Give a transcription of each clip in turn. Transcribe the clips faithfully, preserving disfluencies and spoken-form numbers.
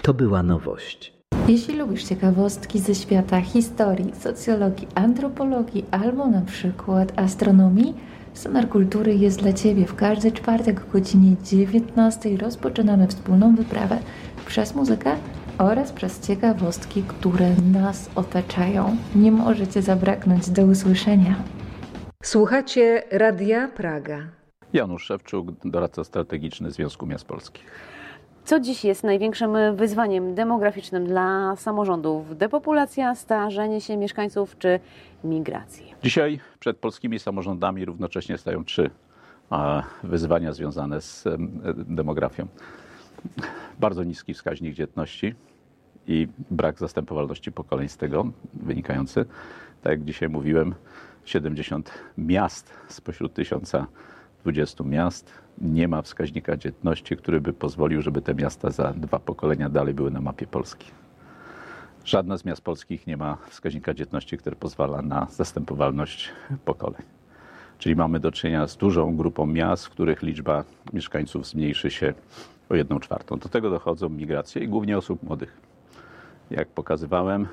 to była nowość. Jeśli lubisz ciekawostki ze świata historii, socjologii, antropologii albo na przykład astronomii, Sonar Kultury jest dla Ciebie. W każdy czwartek o godzinie dziewiętnastej rozpoczynamy wspólną wyprawę przez muzykę oraz przez ciekawostki, które nas otaczają. Nie możecie zabraknąć. Do usłyszenia. Słuchacie Radia Praga. Janusz Szewczuk, doradca strategiczny Związku Miast Polskich. Co dziś jest największym wyzwaniem demograficznym dla samorządów? Depopulacja, starzenie się mieszkańców czy migracja? Dzisiaj przed polskimi samorządami równocześnie stają trzy wyzwania związane z demografią. Bardzo niski wskaźnik dzietności i brak zastępowalności pokoleń z tego wynikający. Tak jak dzisiaj mówiłem, siedemdziesiąt miast spośród tysiąca dwudziestu miast nie ma wskaźnika dzietności, który by pozwolił, żeby te miasta za dwa pokolenia dalej były na mapie Polski. Żadna z miast polskich nie ma wskaźnika dzietności, który pozwala na zastępowalność pokoleń. Czyli mamy do czynienia z dużą grupą miast, w których liczba mieszkańców zmniejszy się o jedną czwartą. Do tego dochodzą migracje i głównie osób młodych. Jak pokazywałem,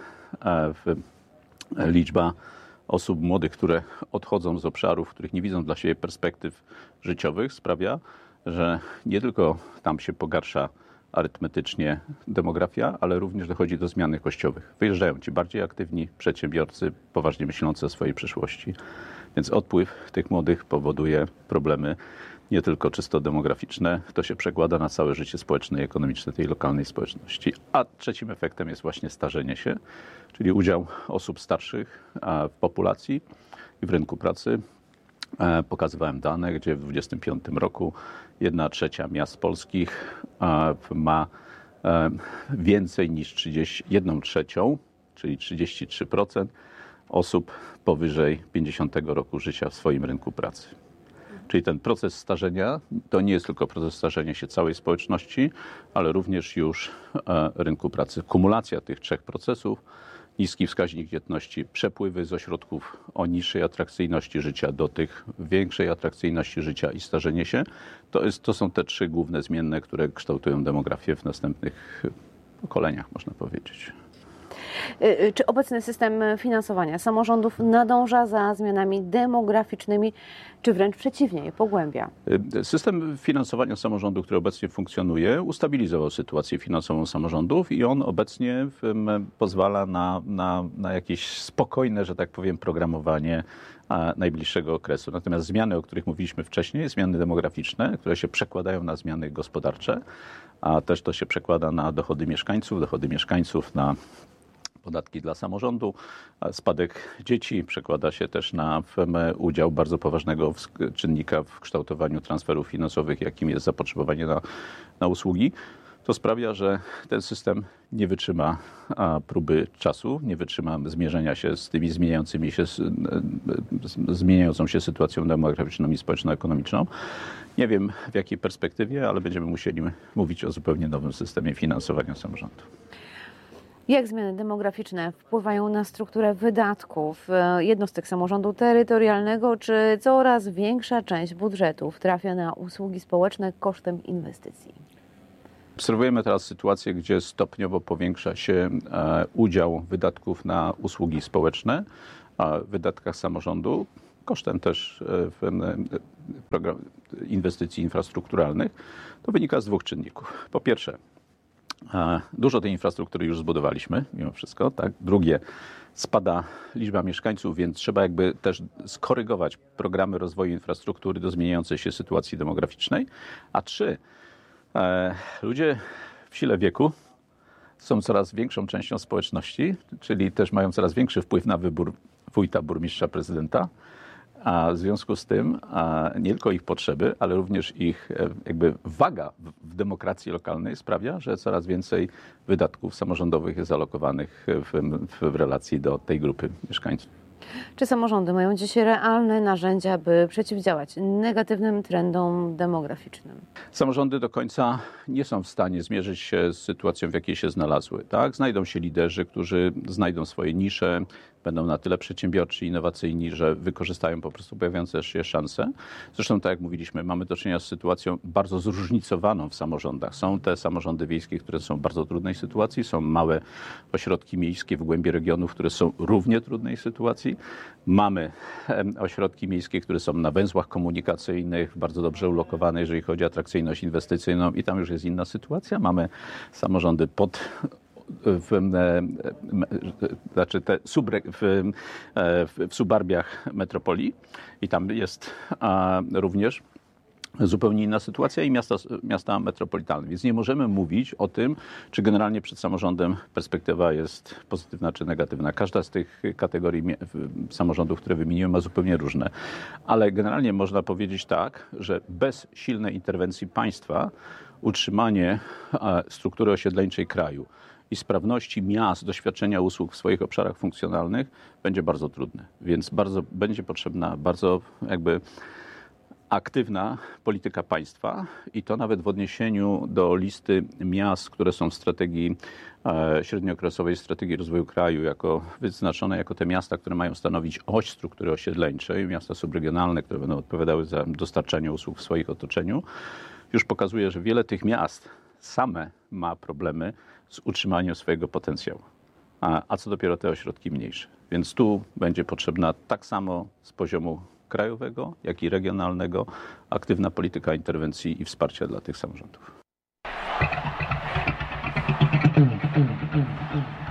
liczba osób młodych, które odchodzą z obszarów, w których nie widzą dla siebie perspektyw życiowych, sprawia, że nie tylko tam się pogarsza arytmetycznie demografia, ale również dochodzi do zmian jakościowych. Wyjeżdżają ci bardziej aktywni przedsiębiorcy, poważnie myślący o swojej przyszłości. Więc odpływ tych młodych powoduje problemy nie tylko czysto demograficzne, to się przekłada na całe życie społeczne i ekonomiczne tej lokalnej społeczności. A trzecim efektem jest właśnie starzenie się, czyli udział osób starszych w populacji i w rynku pracy. Pokazywałem dane, gdzie w dwudziestym piątym roku jedna trzecia miast polskich ma więcej niż trzydzieści, jedną trzecią, czyli trzydzieści trzy procent osób powyżej pięćdziesiątego roku życia w swoim rynku pracy. Czyli ten proces starzenia to nie jest tylko proces starzenia się całej społeczności, ale również już rynku pracy. Kumulacja tych trzech procesów, niski wskaźnik dzietności, przepływy z ośrodków o niższej atrakcyjności życia do tych większej atrakcyjności życia i starzenie się, to, jest, to są te trzy główne zmienne, które kształtują demografię w następnych pokoleniach, można powiedzieć. Czy obecny system finansowania samorządów nadąża za zmianami demograficznymi, czy wręcz przeciwnie, je pogłębia? System finansowania samorządu, który obecnie funkcjonuje, ustabilizował sytuację finansową samorządów i on obecnie pozwala na, na, na jakieś spokojne, że tak powiem, programowanie najbliższego okresu. Natomiast zmiany, o których mówiliśmy wcześniej, zmiany demograficzne, które się przekładają na zmiany gospodarcze, a też to się przekłada na dochody mieszkańców, dochody mieszkańców na podatki dla samorządu, spadek dzieci przekłada się też na udział bardzo poważnego czynnika w kształtowaniu transferów finansowych, jakim jest zapotrzebowanie na, na usługi. To sprawia, że ten system nie wytrzyma próby czasu, nie wytrzyma zmierzenia się z tymi zmieniającymi się, zmieniającą się sytuacją demograficzną i społeczno-ekonomiczną. Nie wiem w jakiej perspektywie, ale będziemy musieli mówić o zupełnie nowym systemie finansowania samorządu. Jak zmiany demograficzne wpływają na strukturę wydatków jednostek samorządu terytorialnego? Czy coraz większa część budżetów trafia na usługi społeczne kosztem inwestycji? Obserwujemy teraz sytuację, gdzie stopniowo powiększa się udział wydatków na usługi społeczne w wydatkach samorządu, kosztem też inwestycji infrastrukturalnych. To wynika z dwóch czynników. Po pierwsze, dużo tej infrastruktury już zbudowaliśmy, mimo wszystko. Tak? Drugie, spada liczba mieszkańców, więc trzeba jakby też skorygować programy rozwoju infrastruktury do zmieniającej się sytuacji demograficznej. A trzy, e, ludzie w sile wieku są coraz większą częścią społeczności, czyli też mają coraz większy wpływ na wybór wójta, burmistrza, prezydenta. A w związku z tym a nie tylko ich potrzeby, ale również ich jakby waga w demokracji lokalnej sprawia, że coraz więcej wydatków samorządowych jest alokowanych w, w relacji do tej grupy mieszkańców. Czy samorządy mają dziś realne narzędzia, by przeciwdziałać negatywnym trendom demograficznym? Samorządy do końca nie są w stanie zmierzyć się z sytuacją, w jakiej się znalazły. Tak? Znajdą się liderzy, którzy znajdą swoje nisze, będą na tyle przedsiębiorczy, innowacyjni, że wykorzystają po prostu pojawiające się szanse. Zresztą, tak jak mówiliśmy, mamy do czynienia z sytuacją bardzo zróżnicowaną w samorządach. Są te samorządy wiejskie, które są w bardzo trudnej sytuacji, są małe ośrodki miejskie w głębi regionów, które są równie trudnej sytuacji. Mamy ośrodki miejskie, które są na węzłach komunikacyjnych, bardzo dobrze ulokowane, jeżeli chodzi o atrakcyjność inwestycyjną i tam już jest inna sytuacja. Mamy samorządy pod W, znaczy te subre, w, w, w suburbiach metropolii i tam jest a, również zupełnie inna sytuacja i miasta, miasta metropolitalne. Więc nie możemy mówić o tym, czy generalnie przed samorządem perspektywa jest pozytywna czy negatywna. Każda z tych kategorii samorządów, które wymieniłem, ma zupełnie różne. Ale generalnie można powiedzieć tak, że bez silnej interwencji państwa utrzymanie struktury osiedleńczej kraju i sprawności miast, doświadczenia usług w swoich obszarach funkcjonalnych będzie bardzo trudne. Więc bardzo będzie potrzebna bardzo jakby aktywna polityka państwa i to nawet w odniesieniu do listy miast, które są w strategii e, średniookresowej strategii rozwoju kraju, jako wyznaczone jako te miasta, które mają stanowić oś struktury osiedleńczej, miasta subregionalne, które będą odpowiadały za dostarczanie usług w swoich otoczeniu, już pokazuje, że wiele tych miast same ma problemy z utrzymaniem swojego potencjału. A, a co dopiero te ośrodki mniejsze. Więc tu będzie potrzebna tak samo z poziomu krajowego, jak i regionalnego aktywna polityka interwencji i wsparcia dla tych samorządów.